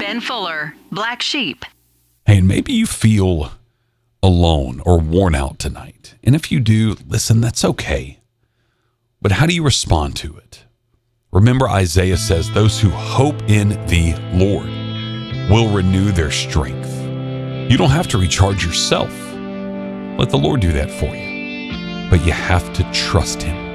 Ben Fuller, Black Sheep. Hey, and maybe you feel alone or worn out tonight. And if you do, listen, that's okay. But how do you respond to it? Remember, Isaiah says, those who hope in the Lord will renew their strength. You don't have to recharge yourself. Let the Lord do that for you. But you have to trust him.